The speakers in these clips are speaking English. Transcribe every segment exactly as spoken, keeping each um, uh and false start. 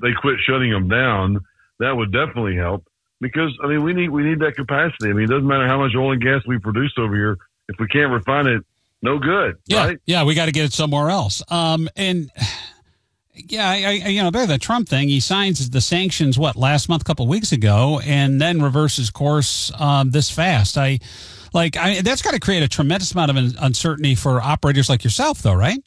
they quit shutting them down, that would definitely help. Because I mean, we need we need that capacity. I mean, it doesn't matter how much oil and gas we produce over here if we can't refine it. No good. Yeah, right? yeah, we got to get it somewhere else. Um, and yeah, I, I, you know, back to the Trump thing, he signs the sanctions what last month, a couple of weeks ago, and then reverses course um, this fast. I like I, that's got to create a tremendous amount of uncertainty for operators like yourself, though, right?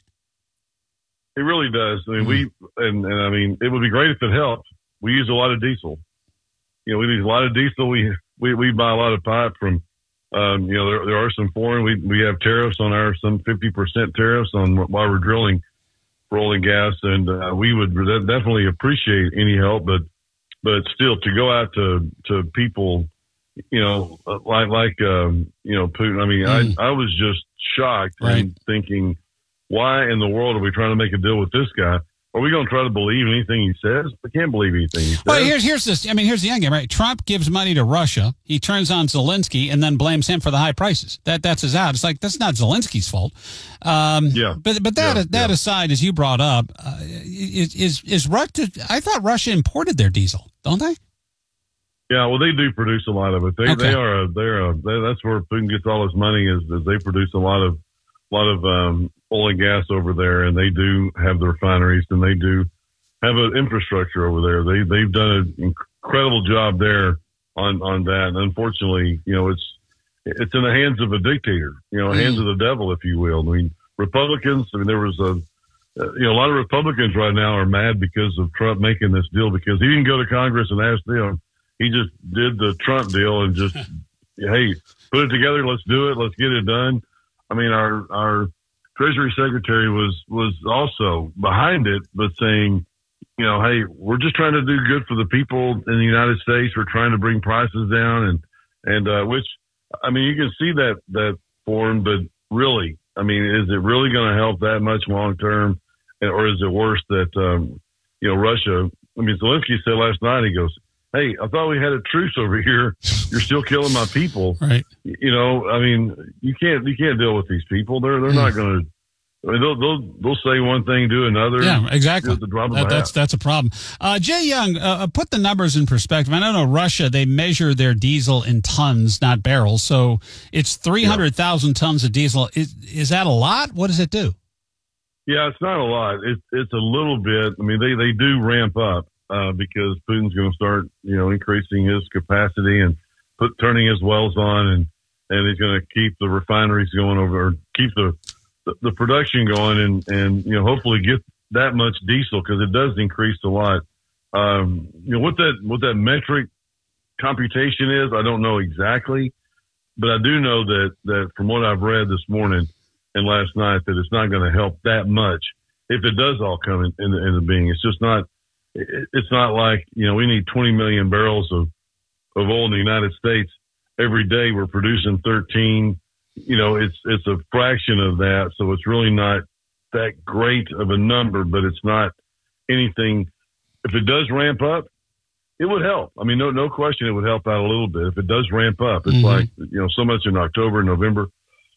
It really does. I mean, mm-hmm. we and, and I mean, it would be great if it helped. We use a lot of diesel. You know, we use a lot of diesel. We we, we buy a lot of pipe from. Um, you know, there, there are some foreign. We we have tariffs on our some fifty percent tariffs on while we're drilling for oil and gas, and uh, we would definitely appreciate any help. But but still, to go out to to people, you know, like like um, you know, Putin. I mean, mm. I I was just shocked right. and thinking, why in the world are we trying to make a deal with this guy? Are we going to try to believe anything he says? I can't believe anything he says. Well, here's here's this. I mean, here's the end game, right? Trump gives money to Russia. He turns on Zelensky and then blames him for the high prices. That that's his out. It's like that's not Zelensky's fault. Um, yeah. But but that yeah, that yeah. aside, as you brought up, uh, is is is Russia? I thought Russia imported their diesel, don't they? Yeah. Well, they do produce a lot of it. They okay. they are a, they're a, they, that's where Putin gets all his money is, is they produce a lot of a lot of um, oil and gas over there, and they do have the refineries, and they do have an infrastructure over there. They they've done an incredible job there on on that. And unfortunately, you know, it's it's in the hands of a dictator, you know, hands of the devil, if you will. I mean, Republicans. I mean, there was a you know a lot of Republicans right now are mad because of Trump making this deal because he didn't go to Congress and ask them. He just did the Trump deal and just hey, put it together. Let's do it. Let's get it done. I mean, our our Treasury Secretary was was also behind it, but saying, you know, hey, we're just trying to do good for the people in the United States. We're trying to bring prices down, and and uh, which, I mean, you can see that that form, but really, I mean, is it really going to help that much long term, or is it worse that um, you know Russia? I mean, Zelensky said last night, he goes, hey, I thought we had a truce over here. You're still killing my people. Right. You know, I mean, you can't, you can't deal with these people. They're, they're not going to, I mean, they'll, they'll, they'll say one thing, do another. Yeah, exactly. That, that's, that's a problem. Uh, Jay Young, uh, put the numbers in perspective. I don't know, Russia, they measure their diesel in tons, not barrels. So it's three hundred thousand yeah. tons of diesel. Is, is that a lot? What does it do? Yeah, it's not a lot. It's, it's a little bit. I mean, they, they do ramp up. Uh, because Putin's going to start, you know, increasing his capacity and put turning his wells on, and and he's going to keep the refineries going over, or keep the the, the production going, and and you know, hopefully get that much diesel because it does increase a lot. Um, you know, what that what that metric computation is, I don't know exactly, but I do know that that from what I've read this morning and last night, that it's not going to help that much if it does all come in, into, into being. It's just not. It's not like, you know, we need twenty million barrels of, of oil in the United States every day. We're producing thirteen, you know, it's, it's a fraction of that. So it's really not that great of a number, but it's not anything. If it does ramp up, it would help. I mean, no, no question. It would help out a little bit. If it does ramp up, it's mm-hmm. like, you know, so much in October, November,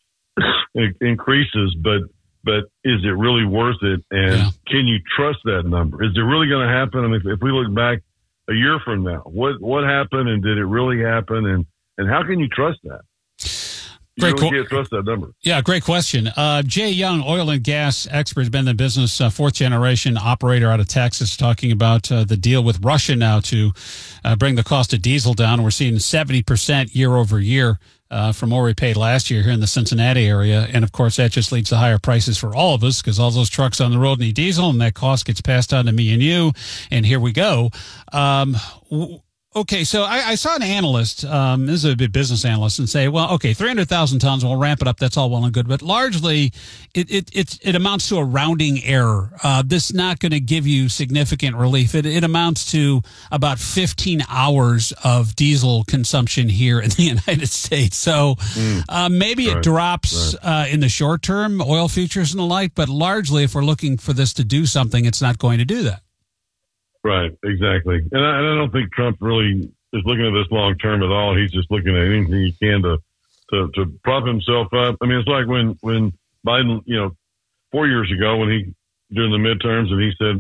it increases, but But is it really worth it? And yeah. can you trust that number? Is it really going to happen? I mean, if, if we look back a year from now, what what happened, and did it really happen? And, and how can you trust that? You great really can't trust that number. Yeah, great question. Uh, Jay Young, oil and gas expert, has been in the business, uh, fourth generation operator out of Texas, talking about uh, the deal with Russia now to uh, bring the cost of diesel down. We're seeing seventy percent year over year. Uh, from what we paid last year here in the Cincinnati area. And, of course, that just leads to higher prices for all of us because all those trucks on the road need diesel, and that cost gets passed on to me and you. And here we go. Um, w- Okay, so I, I saw an analyst, um, this is a big business analyst, and say, well, okay, three hundred thousand tons, we'll ramp it up, that's all well and good, but largely it it it, it amounts to a rounding error. Uh, this is not going to give you significant relief. It, it amounts to about fifteen hours of diesel consumption here in the United States. So mm, uh, maybe right, it drops right. uh, in the short term, oil futures and the like, but largely if we're looking for this to do something, it's not going to do that. Right, exactly. And I, and I don't think Trump really is looking at this long term at all. He's just looking at anything he can to, to, to prop himself up. I mean, it's like when, when Biden, you know, four years ago when he, during the midterms, and he said,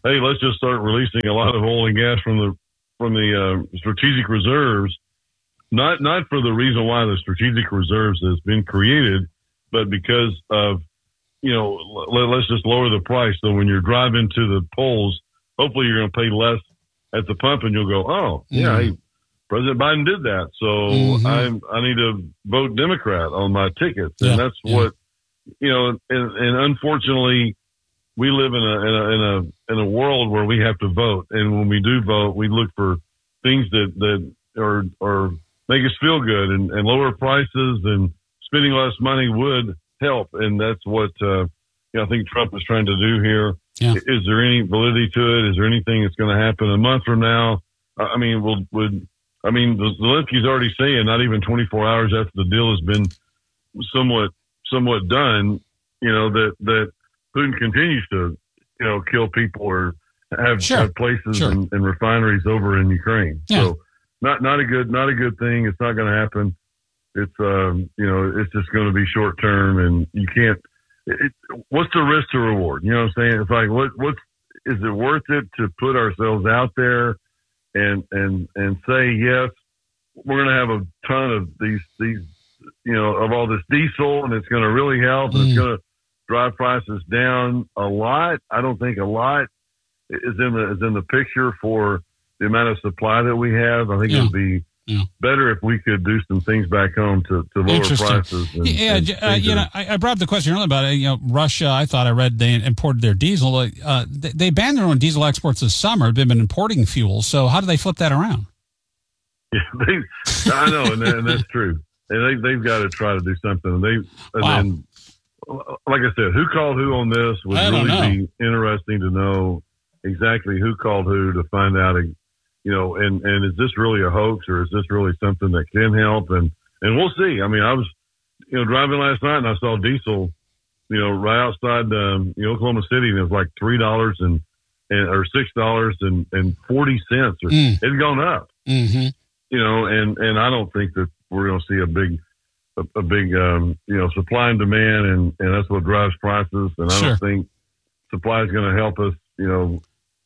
hey, let's just start releasing a lot of oil and gas from the from the uh, strategic reserves. Not not for the reason why the strategic reserves has been created, but because of, you know, let, let's just lower the price. So when you're driving to the polls, hopefully you're going to pay less at the pump, and you'll go, oh, yeah, mm-hmm. hey, President Biden did that, so mm-hmm. I'm I need to vote Democrat on my tickets, and yeah, that's yeah. what, you know. And, and unfortunately, we live in a, in a in a in a world where we have to vote, and when we do vote, we look for things that that are are make us feel good, and, and lower prices and spending less money would help, and that's what uh, you know, I think Trump is trying to do here. Yeah. Is there any validity to it? Is there anything that's going to happen a month from now? I mean, will would I mean, Zelensky's already saying not even twenty-four hours after the deal has been somewhat somewhat done, you know, that that Putin continues to, you know, kill people or have, sure. have places sure. and, and refineries over in Ukraine. Yeah. So not not a good not a good thing. It's not going to happen. It's um you know, it's just going to be short term, and you can't. It, what's the risk to reward? You know what I'm saying? It's like what what's is it worth it to put ourselves out there and and and say, yes, we're going to have a ton of these these you know, of all this diesel, and it's going to really help. Mm. And it's going to drive prices down a lot. I don't think a lot is in the is in the picture for the amount of supply that we have. I think yeah. it would be yeah. better if we could do some things back home to, to lower prices. And, yeah, and uh, you know, I, I brought up the question earlier about it. You know, Russia. I thought I read they imported their diesel. Uh, they, they banned their own diesel exports this summer. They've been importing fuel. So how do they flip that around? Yeah, they, I know, and, that, and that's true. And they they've got to try to do something. And they and wow. then, like I said, who called who on this would really be interesting to know exactly who called who to find out. You know, and, and is this really a hoax, or is this really something that can help? And, and we'll see. I mean, I was, you know, driving last night and I saw diesel, you know, right outside, um, you know, Oklahoma City, and it was like three dollars and, and, or six dollars and, and forty cents. Or, mm. It had gone up, mm-hmm. you know, and, and I don't think that we're going to see a big, a, a big, um, you know, supply and demand, and, and that's what drives prices. And I sure. don't think supply is going to help us, you know,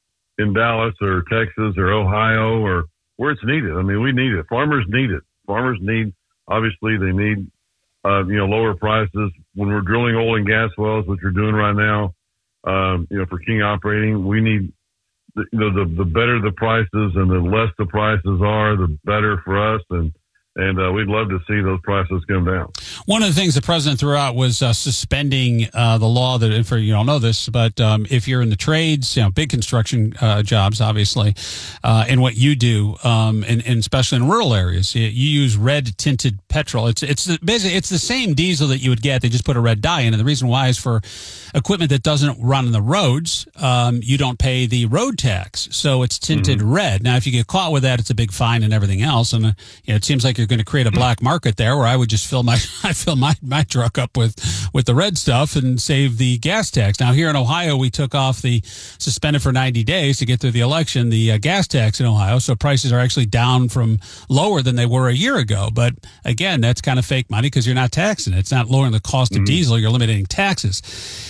in Dallas or Texas or Ohio or where it's needed. I mean, we need it. Farmers need it. Farmers need, obviously, they need, uh, you know, lower prices. When we're drilling oil and gas wells, which we're doing right now, um, you know, for King Operating, we need, the, you know, the, the better the prices and the less the prices are, the better for us. And, And uh, we'd love to see those prices come down. One of the things the president threw out was uh, suspending uh, the law that, for you don't know this, but um, if you're in the trades, you know, big construction uh, jobs, obviously, uh, and what you do, um, and, and especially in rural areas, you, you use red tinted petrol. It's it's the, basically it's the same diesel that you would get. They just put a red dye in, and the reason why is for equipment that doesn't run on the roads, um, you don't pay the road tax, so it's tinted mm-hmm. red. Now, if you get caught with that, it's a big fine and everything else, and uh, you know, it seems like you're going to create a black market there, where I would just fill my I fill my my truck up with with the red stuff and save the gas tax. Now, here in Ohio, we took off the suspended for ninety days to get through the election the uh, gas tax in Ohio, so prices are actually down from lower than they were a year ago. But again, that's kind of fake money because you're not taxing it. It's not lowering the cost of mm-hmm. diesel. You're eliminating taxes.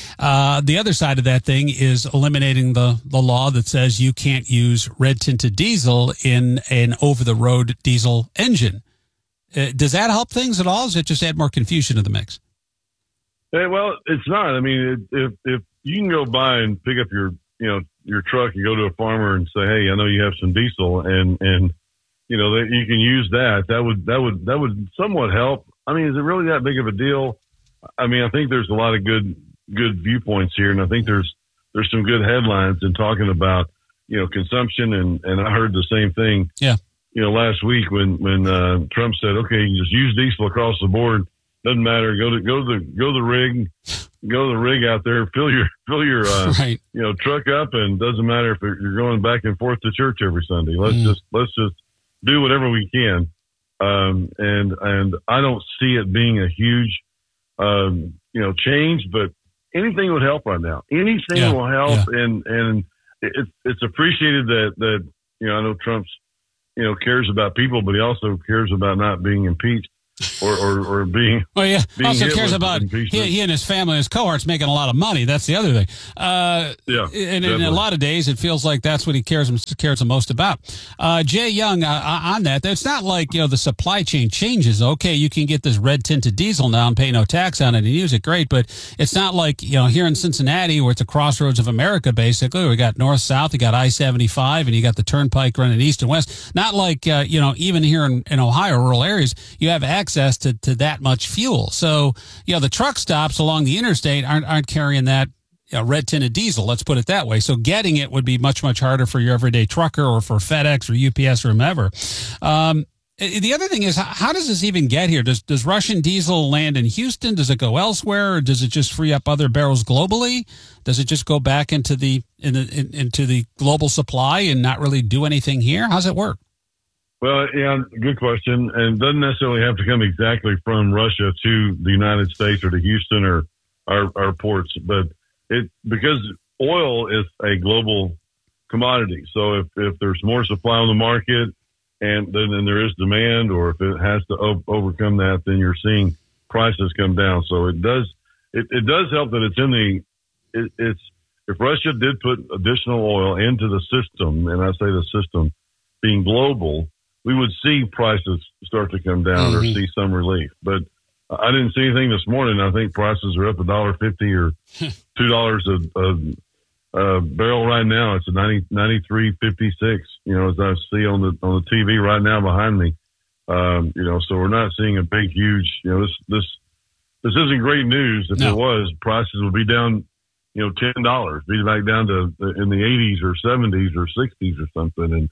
Uh, the other side of that thing is eliminating the, the law that says you can't use red tinted diesel in an over the road diesel engine. Uh, does that help things at all? Or does it just add more confusion to the mix? Yeah, well, it's not. I mean, if if you can go by and pick up your you know your truck and go to a farmer and say, hey, I know you have some diesel, and and you know that you can use that. That would that would that would somewhat help. I mean, is it really that big of a deal? I mean, I think there's a lot of good good viewpoints here, and I think there's there's some good headlines in talking about you know consumption, and and I heard the same thing. Yeah. You know, last week when when uh, Trump said, "Okay, you just use diesel across the board. Doesn't matter. Go to go to the go to the rig, go to the rig out there. Fill your fill your uh, right. you know truck up, and doesn't matter if you're going back and forth to church every Sunday. Let's mm. just let's just do whatever we can." Um, and and I don't see it being a huge um, you know change, but anything would help right now. Anything yeah. will help, yeah. and and it's it's appreciated that that you know I know Trump's. you know, cares about people, but he also cares about not being impeached. or, or, or being. Well, yeah. Being Also cares about he, impeachment. he and his family and his cohorts making a lot of money. That's the other thing. Uh, Yeah, and in a lot of days, it feels like that's what he cares cares the most about. Uh, Jay Young, uh, on that, it's not like, you know, the supply chain changes. Okay, you can get this red tinted diesel now and pay no tax on it and use it. Great, but it's not like, you know, here in Cincinnati where it's a crossroads of America. Basically, we got north south, you got I seventy-five, and you got the turnpike running east and west. Not like uh, you know, even here in, in Ohio, rural areas, you have access to to that much fuel. So, you know, the truck stops along the interstate aren't aren't carrying that, you know, red tinted diesel. Let's put it that way. So getting it would be much much harder for your everyday trucker or for FedEx or U P S or whomever. Um, the other thing is, how does this even get here? Does does Russian diesel land in Houston? Does it go elsewhere, or does it just free up other barrels globally? Does it just go back into the in the in, into the global supply and not really do anything here? How's it work? Well, yeah, good question. And doesn't necessarily have to come exactly from Russia to the United States or to Houston or our, our ports, but it because oil is a global commodity. So if, if there's more supply on the market and then, then there is demand, or if it has to o- overcome that, then you're seeing prices come down. So it does it, it does help that it's in the it, it's if Russia did put additional oil into the system, and I say the system being global, we would see prices start to come down mm-hmm. or see some relief. But I didn't see anything this morning. I think prices are up a dollar fifty or two dollars a, a, a barrel right now. It's a ninety ninety three fifty six. You know, as I see on the on the T V right now behind me. Um, you know, so we're not seeing a big, huge. You know, this this this isn't great news. If no. it was, prices would be down. You know, ten dollars, be back down to in the eighties or seventies or sixties or something, and.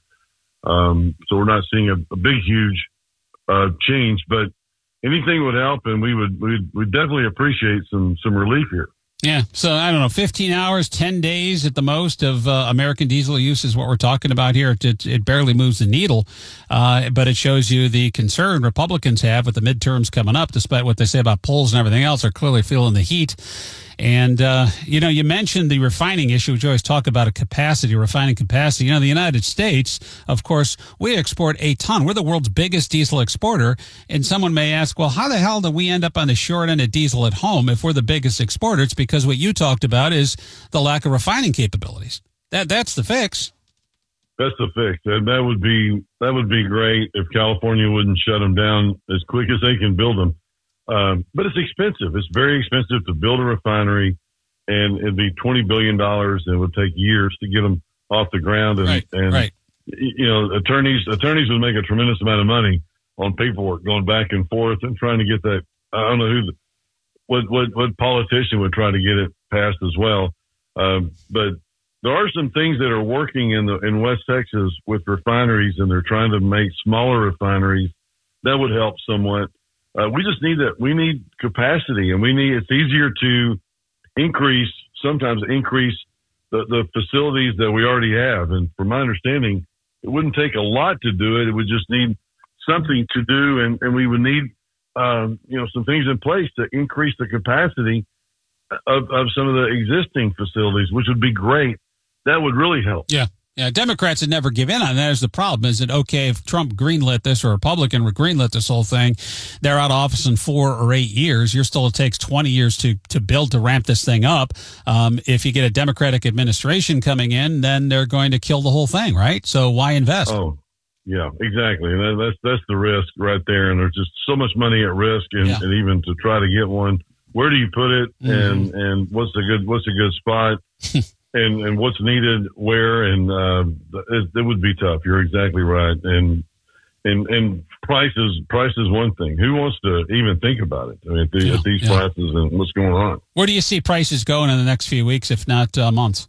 Um, so we're not seeing a, a big, huge uh, change, but anything would help, and we would we'd, we'd definitely appreciate some some relief here. Yeah, so I don't know, fifteen hours, ten days at the most of uh, American diesel use is what we're talking about here. It, it, it barely moves the needle, uh, but it shows you the concern Republicans have with the midterms coming up, despite what they say about polls and everything else, are clearly feeling the heat. And, uh, you know, you mentioned the refining issue, which you always talk about a capacity, refining capacity. You know, the United States, of course, we export a ton. We're the world's biggest diesel exporter. And someone may ask, well, how the hell do we end up on the short end of diesel at home if we're the biggest exporter? It's because what you talked about is the lack of refining capabilities. That That's the fix. That's the fix. And that would be, that would be great if California wouldn't shut them down as quick as they can build them. Um, but it's expensive. It's very expensive to build a refinery, and it'd be twenty billion dollars, and it would take years to get them off the ground. And, right, and right. you know, attorneys, attorneys would make a tremendous amount of money on paperwork going back and forth and trying to get that. I don't know who, the, what, what, what politician would try to get it passed as well. Um, but there are some things that are working in the, in West Texas with refineries, and they're trying to make smaller refineries. That would help somewhat. Uh, we just need that. We need capacity, and we need, it's easier to increase, sometimes increase the, the facilities that we already have. And from my understanding, it wouldn't take a lot to do it. It would just need something to do. And, and we would need, um, you know, some things in place to increase the capacity of, of some of the existing facilities, which would be great. That would really help. Yeah. Yeah, Democrats would never give in on that. Is the problem. Is that, okay, if Trump greenlit this or a Republican greenlit this whole thing, they're out of office in four or eight years. You're still, it takes twenty years to, to build, to ramp this thing up. Um, if you get a Democratic administration coming in, then they're going to kill the whole thing, right? So why invest? Oh, yeah, exactly. And that's, that's the risk right there. And there's just so much money at risk. And, yeah. and even to try to get one, where do you put it? Mm. And, and what's a good, what's a good spot? And, and what's needed where, and uh, it, it would be tough. You're exactly right. And and and prices price is one thing. Who wants to even think about it? I mean, at, the, yeah, at these yeah. prices and what's going on. Where do you see prices going in the next few weeks, if not uh, months?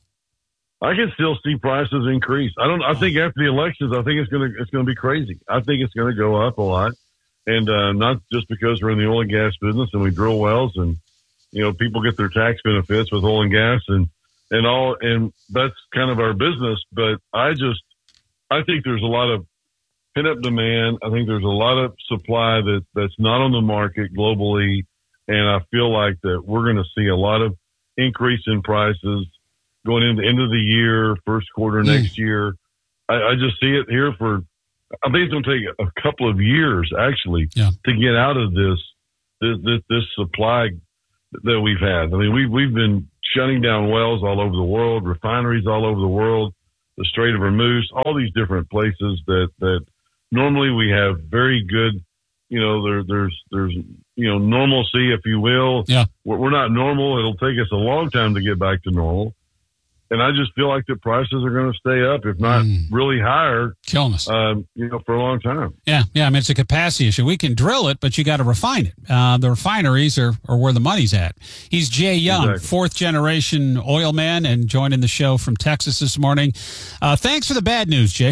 I can still see prices increase. I don't. I think after the elections, I think it's gonna it's gonna be crazy. I think it's gonna go up a lot, and uh, not just because we're in the oil and gas business and we drill wells, and you know people get their tax benefits with oil and gas and. And all, and that's kind of our business. But I just, I think there's a lot of pent-up demand. I think there's a lot of supply that that's not on the market globally, and I feel like that we're going to see a lot of increase in prices going into the end of the year, first quarter next year. I, I just see it here for I think it's going to take a couple of years actually yeah. to get out of this, this, this, this supply that we've had. I mean, we've, we've been shutting down wells all over the world, refineries all over the world, the Strait of Hormuz, all these different places that, that normally we have very good, you know, there, there's, there's, you know, normalcy, if you will. Yeah. We're, we're not normal. It'll take us a long time to get back to normal. And I just feel like the prices are going to stay up, if not mm. really higher, killing us. Um, you know, for a long time. Yeah, yeah. I mean, it's a capacity issue. We can drill it, but you got to refine it. Uh, the refineries are, are where the money's at. He's Jay Young, exactly. fourth generation oil man, and joining the show from Texas this morning. Uh, thanks for the bad news, Jay.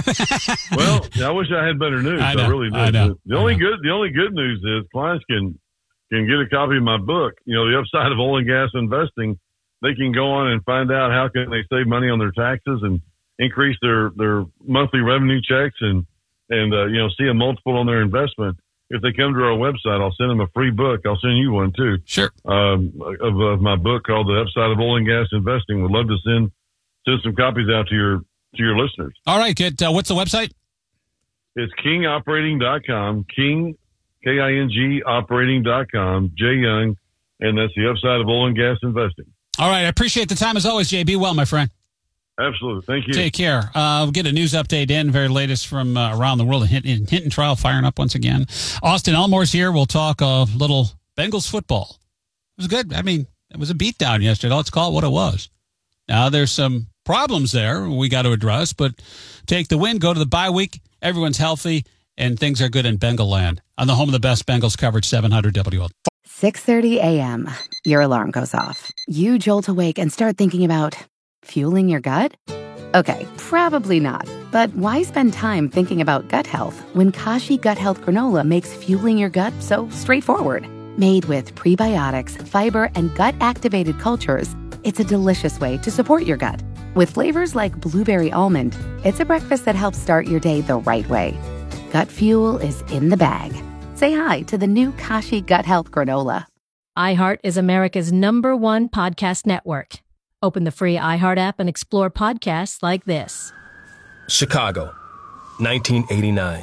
Well, I wish I had better news. I, know, I really do. I know. The only I know. good, the only good news is clients can can get a copy of my book. You know, The Upside of Oil and Gas Investing. They can go on and find out how can they save money on their taxes and increase their, their monthly revenue checks and, and, uh, you know, see a multiple on their investment. If they come to our website, I'll send them a free book. I'll send you one too. Sure. Um, of, of my book called The Upside of Oil and Gas Investing. Would love to send, send some copies out to your, to your listeners. All right. Good. Uh, what's the website? It's king operating dot com, King, K I N G operating dot com, Jay Young. And that's The Upside of Oil and Gas Investing. All right. I appreciate the time as always, Jay. Be well, my friend. Absolutely. Thank you. Take care. Uh, we'll get a news update in, very latest from uh, around the world. The Hinton, Hinton trial firing up once again. Austin Elmore's here. We'll talk a little Bengals football. It was good. I mean, it was a beatdown yesterday. Let's call it what it was. Now, there's some problems there we got to address, but take the win, go to the bye week. Everyone's healthy, and things are good in Bengal land. On the home of the best Bengals coverage, seven hundred W L. six thirty a.m. Your alarm goes off. You jolt awake and start thinking about fueling your gut? Okay, probably not. But why spend time thinking about gut health when Kashi Gut Health Granola makes fueling your gut so straightforward? Made with prebiotics, fiber, and gut-activated cultures, it's a delicious way to support your gut. With flavors like blueberry almond, it's a breakfast that helps start your day the right way. Gut fuel is in the bag. Say hi to the new Kashi Gut Health Granola. iHeart is America's number one podcast network. Open the free iHeart app and explore podcasts like this. Chicago, nineteen eighty-nine.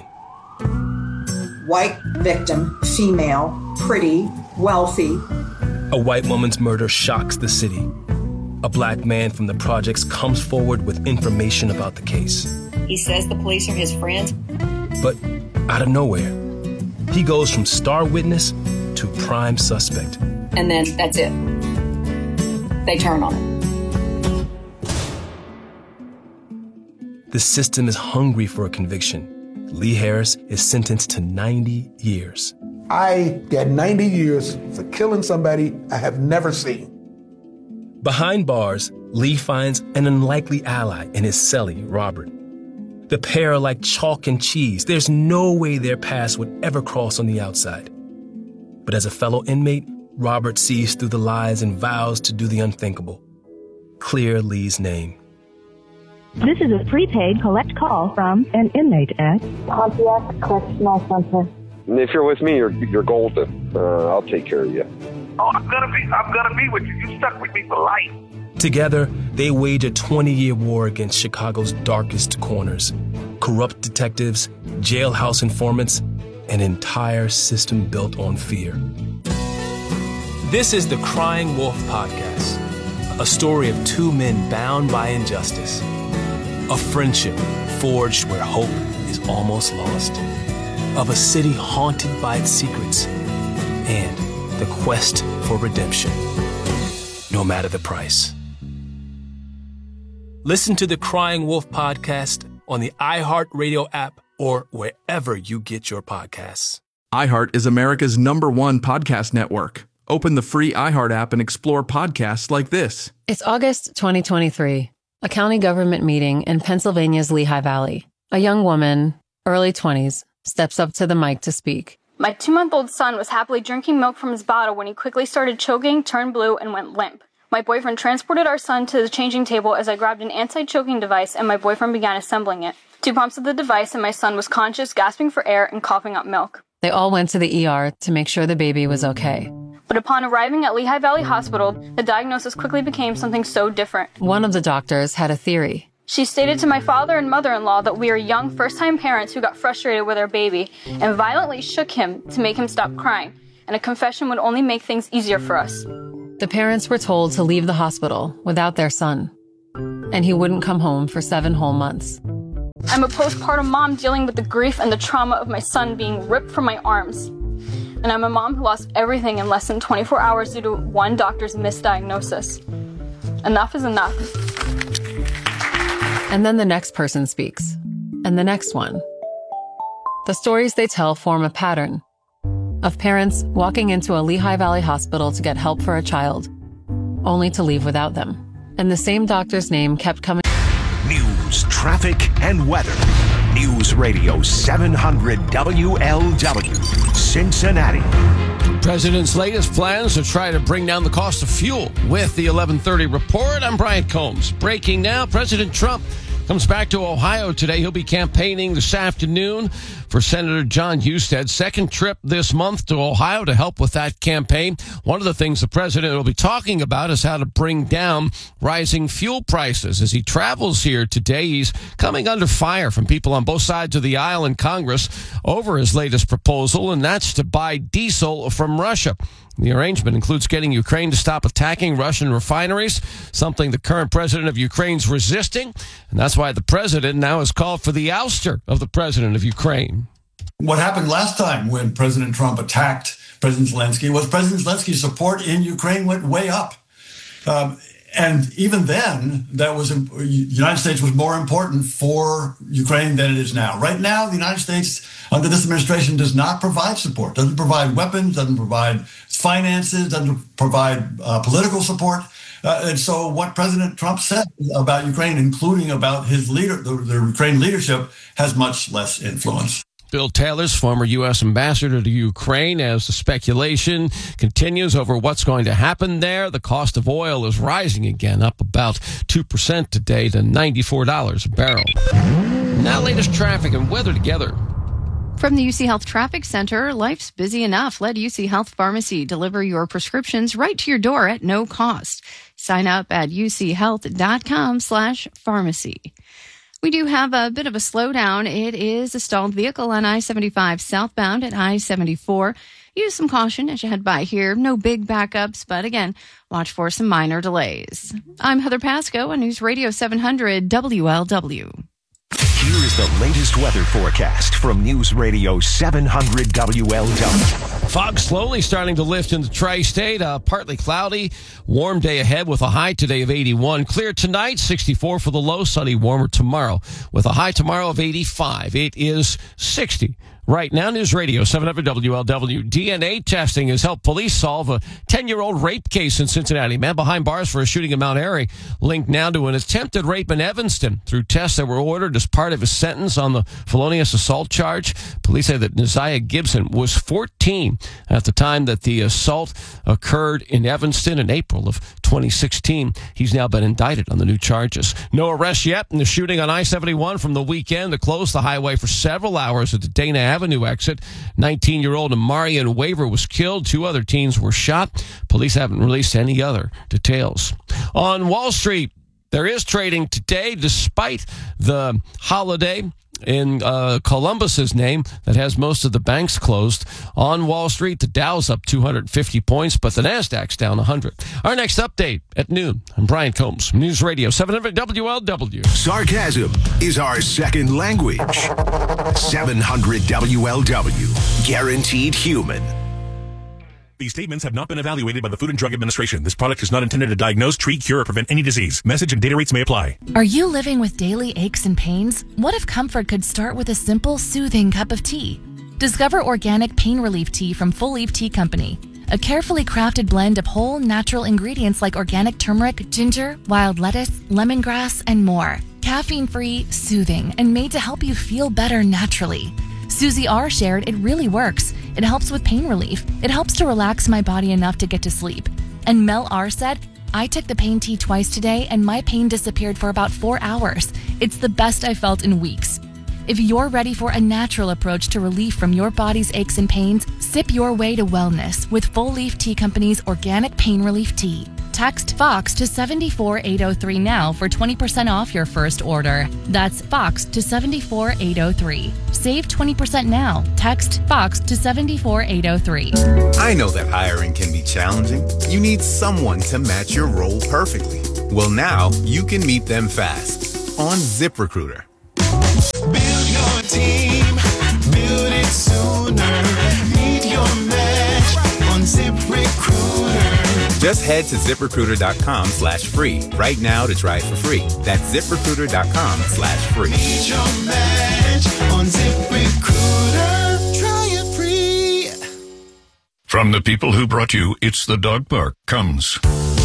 White victim, female, pretty, wealthy. A white woman's murder shocks the city. A black man from the projects comes forward with information about the case. He says the police are his friends. But out of nowhere, he goes from star witness to prime suspect. And then that's it. They turn on him. The system is hungry for a conviction. Lee Harris is sentenced to ninety years. I get ninety years for killing somebody I have never seen. Behind bars, Lee finds an unlikely ally in his cellie, Robert. The pair are like chalk and cheese. There's no way their paths would ever cross on the outside. But as a fellow inmate, Robert sees through the lies and vows to do the unthinkable. Clear Lee's name. This is a prepaid collect call from an inmate at Pontiac Correctional Center. If you're with me, you're you're golden. Uh, I'll take care of you. Oh, I'm gonna be I'm gonna be with you. You stuck with me for life. Together, they wage a twenty-year war against Chicago's darkest corners. Corrupt detectives, jailhouse informants, an entire system built on fear. This is the Crying Wolf Podcast, a story of two men bound by injustice. A friendship forged where hope is almost lost. Of a city haunted by its secrets. And the quest for redemption, no matter the price. Listen to the Crying Wolf Podcast on the iHeartRadio app or wherever you get your podcasts. iHeart is America's number one podcast network. Open the free iHeart app and explore podcasts like this. It's August twenty twenty-three. A county government meeting in Pennsylvania's Lehigh Valley. A young woman, early twenties, steps up to the mic to speak. My two-month-old son was happily drinking milk from his bottle when he quickly started choking, turned blue, and went limp. My boyfriend transported our son to the changing table as I grabbed an anti-choking device and my boyfriend began assembling it. Two pumps of the device and my son was conscious, gasping for air, and coughing up milk. They all went to the E R to make sure the baby was okay. But upon arriving at Lehigh Valley Hospital, the diagnosis quickly became something so different. One of the doctors had a theory. She stated to my father and mother-in-law that we are young first-time parents who got frustrated with our baby and violently shook him to make him stop crying, and a confession would only make things easier for us. The parents were told to leave the hospital without their son, and he wouldn't come home for seven whole months. I'm a postpartum mom dealing with the grief and the trauma of my son being ripped from my arms. And I'm a mom who lost everything in less than twenty-four hours due to one doctor's misdiagnosis. Enough is enough. And then the next person speaks, and the next one. The stories they tell form a pattern of parents walking into a Lehigh Valley hospital to get help for a child, only to leave without them. And the same doctor's name kept coming. News, traffic, and weather. News Radio seven hundred W L W, Cincinnati. President's latest plans to try to bring down the cost of fuel. With the eleven thirty report, I'm Brian Combs. Breaking now, President Trump comes back to Ohio today. He'll be campaigning this afternoon for Senator John Husted's second trip this month to Ohio to help with that campaign. One of the things the president will be talking about is how to bring down rising fuel prices. As he travels here today, he's coming under fire from people on both sides of the aisle in Congress over his latest proposal, and that's to buy diesel from Russia. The arrangement includes getting Ukraine to stop attacking Russian refineries, something the current president of Ukraine's resisting. And that's why the president now has called for the ouster of the president of Ukraine. What happened last time when President Trump attacked President Zelensky was President Zelensky's support in Ukraine went way up. Um, and even then, that was the United States was more important for Ukraine than it is now. Right now, the United States, under this administration, does not provide support, doesn't provide weapons, doesn't provide finances, doesn't provide uh, political support. Uh, and so what President Trump said about Ukraine, including about his leader, the, the Ukraine leadership, has much less influence. Bill Taylor's former U S ambassador to Ukraine, as the speculation continues over what's going to happen there. The cost of oil is rising again, up about two percent today to ninety-four dollars a barrel. Now, latest traffic and weather together. From the U C Health Traffic Center, life's busy enough. Let U C Health Pharmacy deliver your prescriptions right to your door at no cost. Sign up at uchealth.com slash pharmacy. We do have a bit of a slowdown. It is a stalled vehicle on I seventy-five southbound at I seventy-four. Use some caution as you head by here. No big backups, but again, watch for some minor delays. I'm Heather Pasco on News Radio seven hundred W L W. Here is the latest weather forecast from News Radio seven hundred W L W. Fog slowly starting to lift in the tri-state. Uh, partly cloudy, warm day ahead with a high today of eighty-one. Clear tonight, sixty-four for the low. Sunny, warmer tomorrow with a high tomorrow of eighty-five. It is sixty. Right now, News Radio seven hundred W L W. D N A testing has helped police solve a ten-year-old rape case in Cincinnati. Man behind bars for a shooting in Mount Airy, linked now to an attempted rape in Evanston through tests that were ordered as part of his sentence on the felonious assault charge. Police say that Neziah Gibson was fourteen at the time that the assault occurred in Evanston in April of twenty sixteen. He's now been indicted on the new charges. No arrests yet in the shooting on I seventy-one from the weekend that closed the highway for several hours at the Dana Avenue exit. nineteen-year-old Amarian Waver was killed. Two other teens were shot. Police haven't released any other details. On Wall Street, there is trading today despite the holiday in uh, Columbus's name that has most of the banks closed. On Wall Street, the Dow's up two hundred fifty points, but the Nasdaq's down one hundred. Our next update at noon. I'm Brian Combs, News Radio seven hundred W L W. Sarcasm is our second language. seven hundred W L W. Guaranteed human. These statements have not been evaluated by the Food and Drug Administration. This product is not intended to diagnose, treat, cure, or prevent any disease. Message and data rates may apply. Are you living with daily aches and pains? What if comfort could start with a simple, soothing cup of tea? Discover organic pain relief tea from Full Leaf Tea Company. A carefully crafted blend of whole, natural ingredients like organic turmeric, ginger, wild lettuce, lemongrass, and more. Caffeine-free, soothing, and made to help you feel better naturally. Susie R. shared it really works. It helps with pain relief. It helps to relax my body enough to get to sleep. And Mel R. said, I took the pain tea twice today and my pain disappeared for about four hours. It's the best I felt in weeks. If you're ready for a natural approach to relief from your body's aches and pains, sip your way to wellness with Full Leaf Tea Company's organic pain relief tea. Text FOX to seven four eight zero three now for twenty percent off your first order. That's FOX to seven four eight zero three. Save twenty percent now. Text FOX to seven four eight zero three. I know that hiring can be challenging. You need someone to match your role perfectly. Well, now you can meet them fast on ZipRecruiter. Build your team, build it sooner. Meet your match on ZipRecruiter. Just head to ZipRecruiter.com slash free right now to try it for free. That's ZipRecruiter.com slash free. Meet your match on ZipRecruiter. Try it free. From the people who brought you It's the Dog Park comes